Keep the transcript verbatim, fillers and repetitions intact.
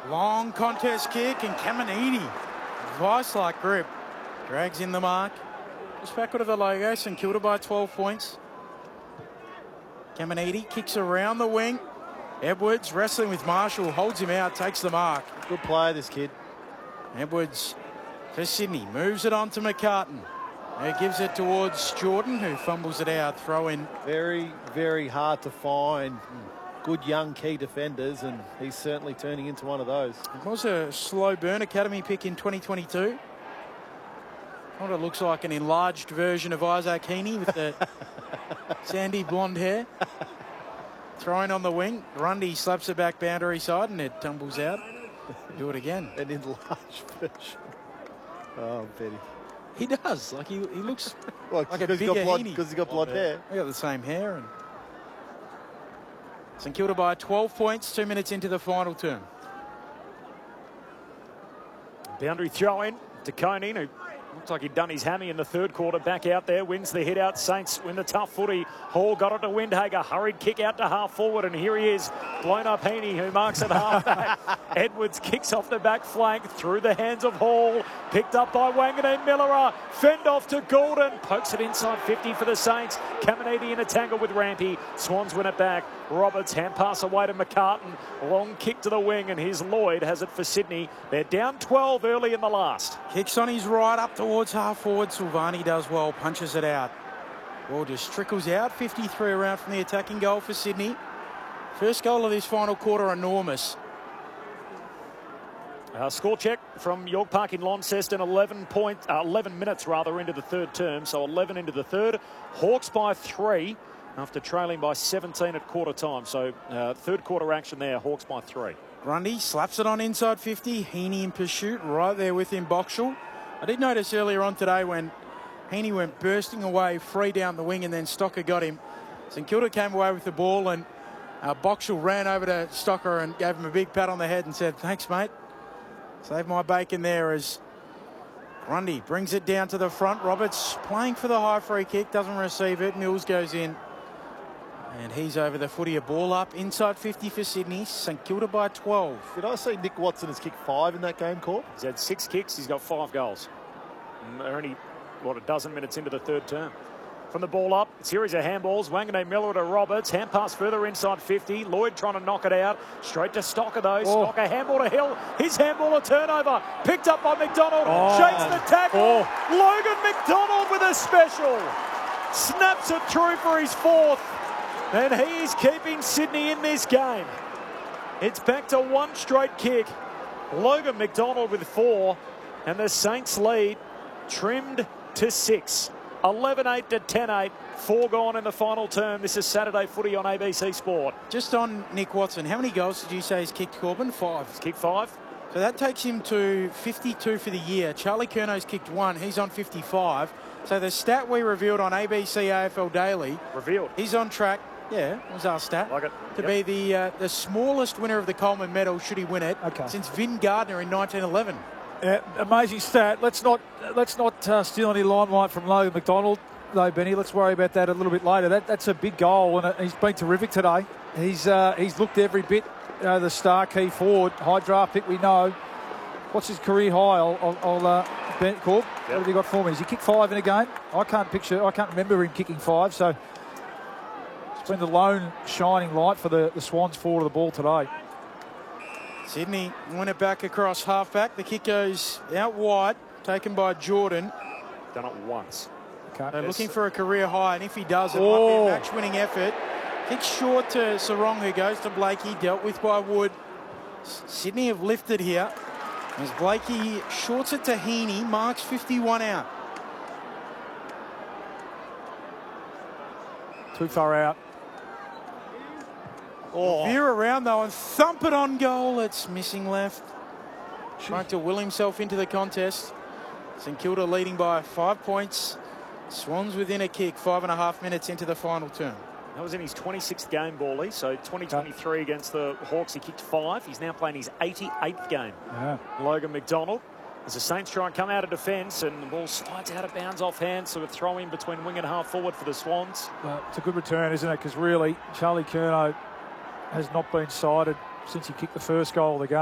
Long contest kick, and Caminiti, vice-like grip, drags in the mark. Just backward of the logo, St Kilda by twelve points. Caminiti kicks around the wing. Edwards wrestling with Marshall, holds him out, takes the mark. Good player, this kid. Edwards for Sydney, moves it on to McCartan. He gives it towards Jordan, who fumbles it out. Throw in. Very, very hard to find good young key defenders, and he's certainly turning into one of those. It was a slow burn academy pick in twenty twenty-two. What it looks like an enlarged version of Isaac Heaney with the sandy blonde hair. Throwing on the wing. Grundy slaps it back boundary side and it tumbles out. Do it again. An enlarged version. Oh, Betty. He does. Like he, he looks well, like a bigger Heaney. Because he's got blonde hair. They got the same hair. And St Kilda by twelve points, two minutes into the final term. Boundary throw in to Koning, who looks like he'd done his hammy in the third quarter. Back out there, wins the hit out. Saints win the tough footy. Hall got it to Windhager. Hurried kick out to half forward, and here he is. Blown up Heaney, who marks at half back. Edwards kicks off the back flank through the hands of Hall. Picked up by Wanganeen Miller. Fend off to Gordon. Pokes it inside fifty for the Saints. Caminiti in a tangle with Rampy. Swans win it back. Roberts hand pass away to McCartan. Long kick to the wing, and here's Lloyd has it for Sydney. They're down twelve early in the last. Kicks on his right up towards half forward. Silvani does well, punches it out. Ball just trickles out. fifty-three around from the attacking goal for Sydney. First goal of this final quarter, enormous. Uh, score check from York Park in Launceston. eleven point, uh, eleven minutes rather into the third term, so eleven into the third. Hawks by three after trailing by seventeen at quarter time. So uh, third quarter action there. Hawks by three. Grundy slaps it on inside fifty. Heaney in pursuit, right there with him. Boxall. I did notice earlier on today when Heaney went bursting away, free down the wing, and then Stocker got him. St Kilda came away with the ball, and uh, Boxall ran over to Stocker and gave him a big pat on the head and said, "Thanks, mate. Save my bacon there." As Grundy brings it down to the front. Roberts playing for the high free kick, doesn't receive it. Mills goes in. And he's over the footy, a ball up. Inside fifty for Sydney. St Kilda by twelve. Did I see Nick Watson has kicked five in that game, Corp? He's had six kicks. He's got five goals. And they're only, what, a dozen minutes into the third term. From the ball up, series of handballs. Wanganeen Miller to Roberts. Hand pass further inside fifty. Lloyd trying to knock it out. Straight to Stocker, though. Oh. Stocker handball to Hill. His handball a turnover. Picked up by McDonald. Oh. Shakes the tackle. Oh. Logan McDonald with a special. Snaps it through for his fourth. And he is keeping Sydney in this game. It's back to one straight kick. Logan McDonald with four. And the Saints lead trimmed to six. eleven eight to ten eight. Four gone in the final term. This is Saturday footy on A B C Sport. Just on Nick Watson, how many goals did you say he's kicked, Corbin? Five. He's kicked five. So that takes him to fifty-two for the year. Charlie Curnow's kicked one. He's on fifty-five. So the stat we revealed on A B C A F L Daily. Revealed. He's on track. Yeah, was our stat. Like it. To Yep. be the uh, the smallest winner of the Coleman Medal, should he win it, Okay. since Vin Gardner in nineteen eleven. Yeah, amazing stat. Let's not let's not uh, steal any limelight from Logan McDonald, though, Benny. Let's worry about that a little bit later. That that's a big goal, and uh, he's been terrific today. He's uh, he's looked every bit uh, the star key forward, high draft pick. We know. What's his career high? I'll, I'll, I'll uh, Ben Corb. Yep. What have you got for me? Has he kicked five in a game? I can't picture. I can't remember him kicking five. So it's been the lone shining light for the the Swans forward of the ball today. Sydney win it back across halfback. The kick goes out wide, taken by Jordan. Done it once. Okay. They're Yes. looking for a career high, and if he does, it Oh. might be a match-winning effort. Kick short to Sarong, who goes to Blakey, dealt with by Wood. S- Sydney have lifted here. As Blakey shorts it to Heaney, marks fifty-one out. Too far out. Oh, Veer around though and thump it on goal. It's missing left. Trying to will himself into the contest. St Kilda leading by five points. Swans within a kick, five and a half minutes into the final term. That was in his twenty-sixth game, Bally. So twenty twenty-three against the Hawks, he kicked five. He's now playing his eighty-eighth game. Yeah. Logan McDonald. As the Saints try and come out of defence, and the ball slides out of bounds off hands, so a throw in between wing and half forward for the Swans. Uh, it's a good return, isn't it? Because really, Charlie Curnow has not been sighted since he kicked the first goal of the game.